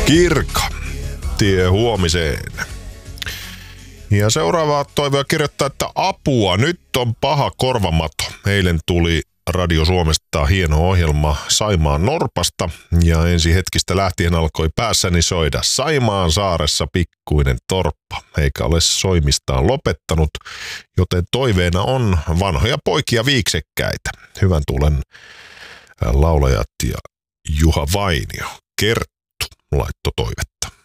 Kirka, tie huomiseen. Ja seuraava toivoja kirjoittaa, että apua, nyt on paha korvamato. Eilen tuli Radio Suomesta hieno ohjelma Saimaan Norpasta ja ensi hetkistä lähtien alkoi päässäni soida Saimaan saaressa pikkuinen torppa, eikä ole soimistaan lopettanut, joten toiveena on vanhoja poikia viiksekkäitä. Hyvän tuulen laulajat ja Juha Vainio. Kerttu laitto toivetta.